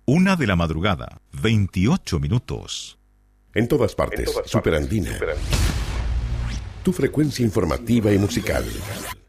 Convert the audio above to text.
1 de la madrugada, 28 minutos. En todas partes, Superandina. Tu frecuencia informativa y musical.